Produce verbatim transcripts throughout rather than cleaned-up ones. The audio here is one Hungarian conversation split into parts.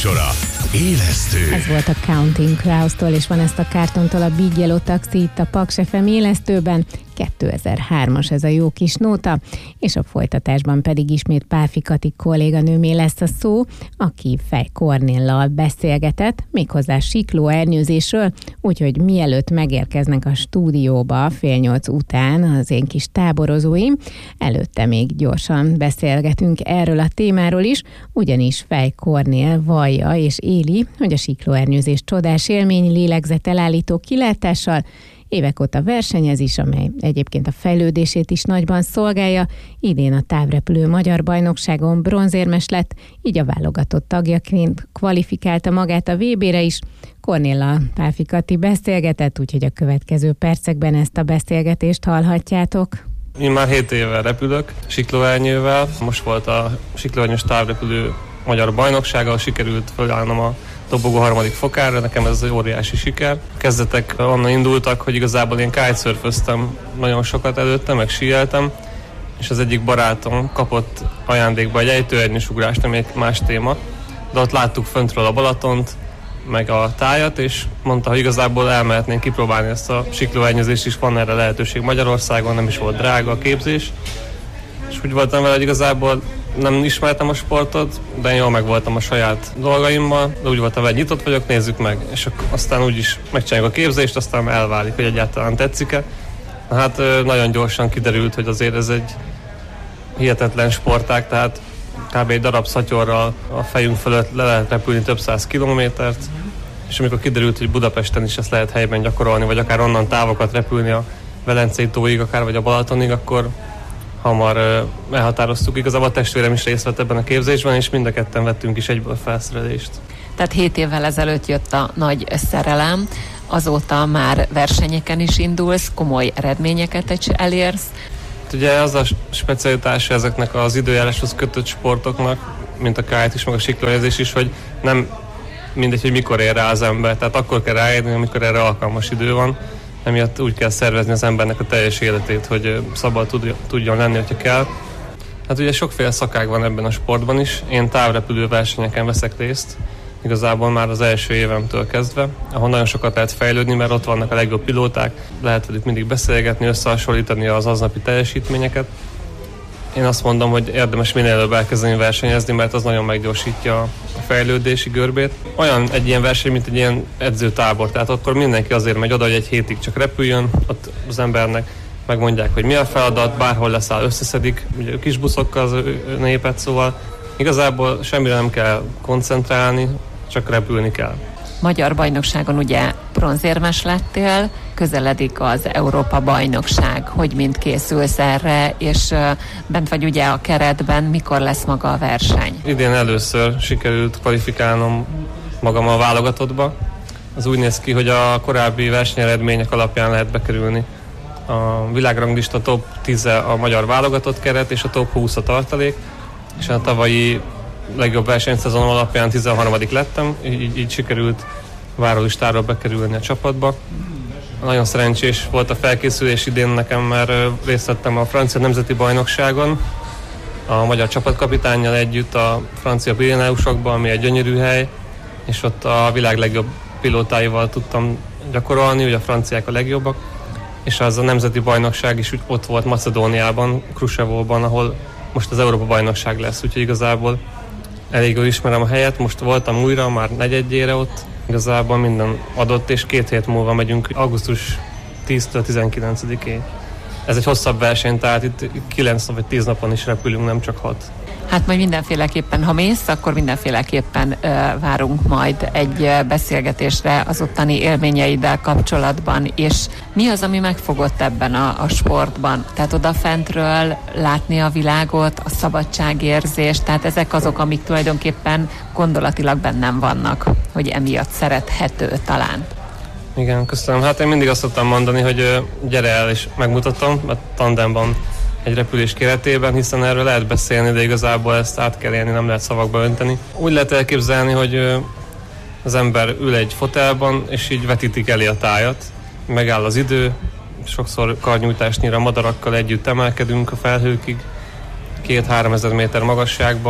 műsora. Élesztő. Ez volt a Counting Crows-tól, és van ezt a kártontól a Big Yellow Taxi itt a Paks ef em élesztőben. kétezer-hármas ez a jó kis nóta, és a folytatásban pedig ismét Pálfi Kati kolléganőmé lesz a szó, aki Fej Kornéllal beszélgetett, méghozzá siklóernyőzésről, úgyhogy mielőtt megérkeznek a stúdióba fél nyolc után az én kis táborozóim, előtte még gyorsan beszélgetünk erről a témáról is, ugyanis Fej Kornél vallja és éli, hogy a siklóernyőzés csodás élmény lélegzetelállító kilátással, évek óta versenyez is, amely egyébként a fejlődését is nagyban szolgálja. Idén a távrepülő magyar bajnokságon bronzérmes lett, így a válogatott tagjaként kvalifikálta magát a vé bére is. Kornéllal Pálfi Kati beszélgetett, úgyhogy a következő percekben ezt a beszélgetést hallhatjátok. Én már hét éve repülök siklóernyővel. Most volt a siklóernyős távrepülő magyar bajnoksága, ahol sikerült fölállnom a dobogó harmadik fokára, nekem ez egy óriási siker. Kezdetek onnan indultak, hogy igazából én kitesurföztem nagyon sokat előtte, meg síeltem, és az egyik barátom kapott ajándékba egy ejtőernyős ugrást, ami egy más téma, de ott láttuk föntről a Balatont, meg a tájat, és mondta, hogy igazából elmehetnénk kipróbálni ezt a siklóernyőzést is, van erre lehetőség Magyarországon, nem is volt drága a képzés. És úgy voltam vele, hogy igazából nem ismertem a sportot, de jól meg voltam a saját dolgaimmal, de úgy voltam, hogy nyitott vagyok, nézzük meg. És aztán úgyis megcsináljuk a képzést, aztán elválik, hogy egyáltalán tetszik-e. Hát nagyon gyorsan kiderült, hogy azért ez egy hihetetlen sportág, tehát kb. Egy darab szatyorral a fejünk fölött le lehet repülni több száz kilométert, és amikor kiderült, hogy Budapesten is ezt lehet helyben gyakorolni, vagy akár onnan távokat repülni a Velencei tóig, akár vagy a Balatonig, akkor hamar uh, elhatároztuk. Igazából a testvérem is részt vett ebben a képzésben, és mind a ketten vettünk is egyből felszerelést. Tehát hét évvel ezelőtt jött a nagy szerelem, azóta már versenyeken is indulsz, komoly eredményeket elérsz. Ugye az a specialitása ezeknek az időjáráshoz kötött sportoknak, mint a kite is, meg a siklóernyőzés is, hogy nem mindegy, hogy mikor ér rá az ember. Tehát akkor kell ráérni, amikor erre alkalmas idő van. Emiatt úgy kell szervezni az embernek a teljes életét, hogy szabad tudjon lenni, hogyha kell. Hát ugye sokféle szakág van ebben a sportban is. Én távrepülő versenyeken veszek részt, igazából már az első évemtől kezdve, ahol nagyon sokat lehet fejlődni, mert ott vannak a legjobb pilóták, lehet velük mindig beszélgetni, összehasonlítani az aznapi teljesítményeket. Én azt mondom, hogy érdemes minél előbb elkezdeni versenyezni, mert az nagyon meggyorsítja a fejlődési görbét. Olyan egy ilyen verseny, mint egy ilyen edzőtábor, tehát akkor mindenki azért megy oda, hogy egy hétig csak repüljön, ott az embernek megmondják, hogy mi a feladat, bárhol leszáll, összeszedik, ugye kis buszokkal az népet, szóval igazából semmire nem kell koncentrálni, csak repülni kell. Magyar bajnokságon ugye bronzérmes lettél, közeledik az Európa-bajnokság, hogy mind készülsz erre, és bent vagy ugye a keretben, mikor lesz maga a verseny? Idén először sikerült kvalifikálnom magam a válogatottba. Az úgy néz ki, hogy a korábbi versenyeredmények alapján lehet bekerülni. A világranglista top tíz a magyar válogatott keret, és a top húsz a tartalék, és a tavalyi legjobb versenyszezon alapján tizenharmadik lettem, így, így sikerült várólistára bekerülni a csapatba. Nagyon szerencsés volt a felkészülés idén nekem, mert részt vettem a francia nemzeti bajnokságon, a magyar csapatkapitánnyal együtt a francia Pirineusokban, ami egy gyönyörű hely, és ott a világ legjobb pilótáival tudtam gyakorolni, ugye a franciák a legjobbak, és az a nemzeti bajnokság is ott volt Macedóniában, Krusevóban, ahol most az Európa-bajnokság lesz, úgyhogy igazából elég jól ismerem a helyet, most voltam újra, már negyedjére ott, igazából minden adott, és két hét múlva megyünk augusztus tíztől tizenkilencedikéig. Ez egy hosszabb verseny, tehát itt kilenc vagy tíz napon is repülünk, nem csak hat. Hát majd mindenféleképpen, ha mész, akkor mindenféleképpen uh, várunk majd egy uh, beszélgetésre az ottani élményeiddel kapcsolatban, és mi az, ami megfogott ebben a, a sportban? Tehát odafentről látni a világot, a szabadságérzést, tehát ezek azok, amik tulajdonképpen gondolatilag bennem vannak, hogy emiatt szerethető talán. Igen, köszönöm. Hát én mindig azt szoktam mondani, hogy gyere el és megmutatom, a tandemban egy repülés keretében, hiszen erről lehet beszélni, de igazából ezt át kell élni, nem lehet szavakba önteni. Úgy lehet elképzelni, hogy az ember ül egy fotelban, és így vetítik elé a tájat, megáll az idő, sokszor karnyújtásnyira madarakkal együtt emelkedünk a felhőkig, két-három ezer méter magasságba,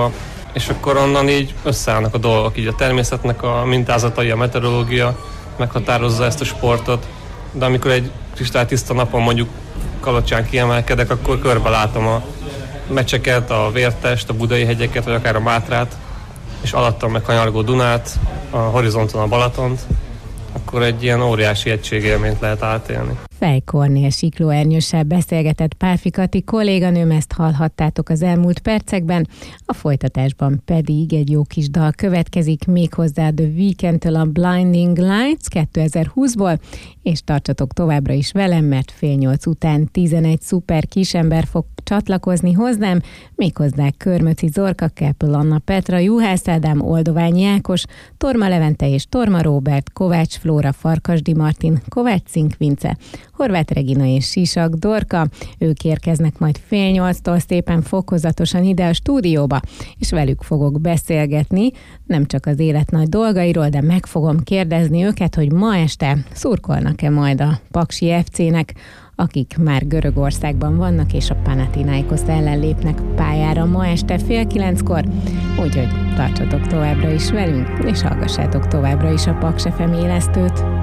és akkor onnan így összeállnak a dolgok, így a természetnek a mintázatai, a meteorológia meghatározza ezt a sportot, de amikor egy kristálytiszta napon mondjuk Kalocsán kiemelkedek, akkor körbe látom a meccseket, a Vértest, a Budai hegyeket, vagy akár a Mátrát, és alattam meg kanyargó Dunát, a horizonton a Balatont, akkor egy ilyen óriási egységélményt lehet átélni. Fej Kornél siklóernyőssel beszélgetett Pálffy Kati kolléganőm, ezt hallhattátok az elmúlt percekben, a folytatásban pedig egy jó kis dal következik, méghozzá The Weekndtől a Blinding Lights kétezer-húszból, és tartsatok továbbra is velem, mert fél nyolc után tizenegy szuper kisember fog csatlakozni hozzám, méghozzá Körmöci Zorka, Keppel Anna, Petra, Juhász Ádám, Oldoványi Ákos, Torma Levente és Torma Róbert, Kovács Flóra, Farkasdi Martin, Kovács Cink Vince, Horváth Regina és Sisak Dorka, ők érkeznek majd fél nyolctól szépen fokozatosan ide a stúdióba, és velük fogok beszélgetni, nem csak az élet nagy dolgairól, de meg fogom kérdezni őket, hogy ma este szurkolnak-e majd a Paksi ef cének, akik már Görögországban vannak, és a Panathinaikos ellen lépnek pályára ma este fél kilenckor, úgyhogy tartsatok továbbra is velünk, és hallgassátok továbbra is a Paks ef em élesztőt.